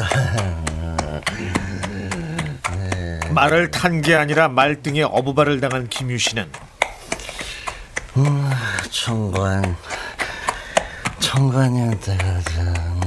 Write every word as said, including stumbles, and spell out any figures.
말을 탄 게 아니라 말등에 어부발을 당한 김유신은 청관 청관이한테 가자.